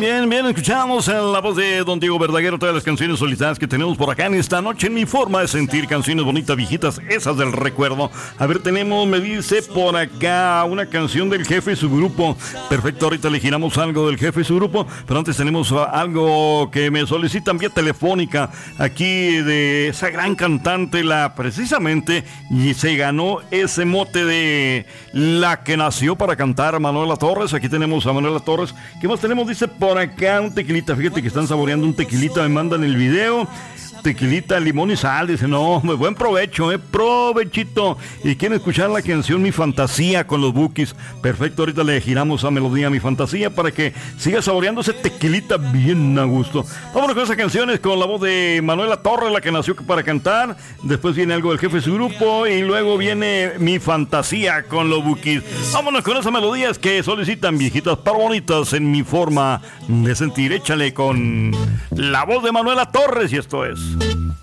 Bien, escuchamos en la voz de don Diego Verdaguer todas las canciones solicitadas que tenemos por acá en esta noche. En mi forma de sentir, canciones bonitas, viejitas, esas del recuerdo. A ver, me dice por acá una canción del Jefe y su grupo. Perfecto, ahorita le giramos algo del Jefe y su grupo, pero antes tenemos algo que me solicitan vía telefónica aquí de esa gran cantante, precisamente, y se ganó ese mote de la que nació para cantar, Manuela Torres. Aquí tenemos a Manuela Torres. ¿Qué más tenemos? Dice por acá un tequilita. Fíjate que están saboreando un tequilita, me mandan el video. Tequilita, limón y sal. Dice, no, buen provecho, provechito. Y quieren escuchar la canción Mi Fantasía con los Bukis. Perfecto, ahorita le giramos a melodía Mi Fantasía para que siga saboreando ese tequilita bien a gusto. Vámonos con esas canciones con la voz de Manuela Torres, la que nació para cantar. Después viene algo del Jefe de su grupo y luego viene Mi Fantasía con los Bukis. Vámonos con esas melodías que solicitan viejitas pero bonitas en mi forma de sentir. Échale con la voz de Manuela Torres y esto es